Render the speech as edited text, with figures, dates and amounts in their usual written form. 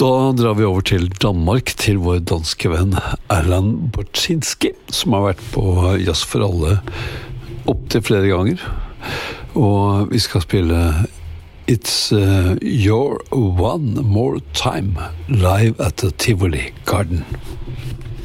Da drar vi over til Danmark, til vår danske venn Erland Borczynski, som har vært på Jazz for alle opp til flere ganger. Og vi skal spille It's Your One More Time live at the Tivoli Garden.